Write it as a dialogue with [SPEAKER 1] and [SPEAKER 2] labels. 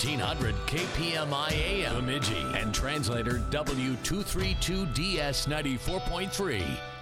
[SPEAKER 1] 1300 KPMI AM Bemidji and translator W232DS 94.3.